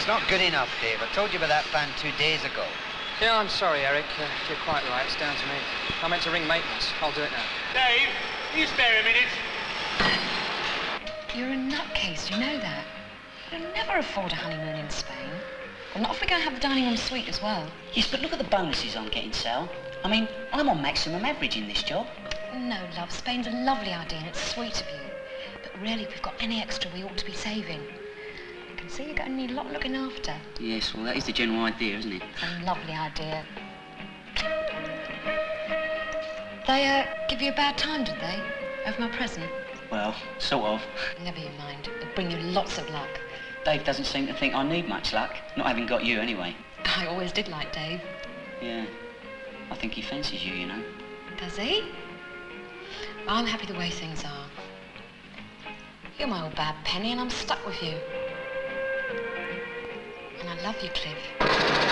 It's not good enough, Dave. I told you about that fan 2 days ago. Yeah, I'm sorry, Eric. You're quite right. It's down to me. I meant to ring maintenance. I'll do it now. Dave, can you spare a minute? You're a nutcase, you know that. You'll never afford a honeymoon in Spain. Well, not if we go and have the dining room suite as well. Yes, but look at the bonuses I'm getting, Sal. I mean, I'm on maximum average in this job. No, love, Spain's a lovely idea and it's sweet of you. But really, if we've got any extra, we ought to be saving. I can see you're going to need a lot looking after. Yes, well, that is the general idea, isn't it? It's a lovely idea. They, give you a bad time, did they? Over my present? Well, sort of. Never you mind. It'll bring you lots of luck. Dave doesn't seem to think I need much luck, not having got you anyway. I always did like Dave. Yeah, I think he fancies you, you know. Does he? Well, I'm happy the way things are. You're my old bad penny and I'm stuck with you. And I love you, Cliff.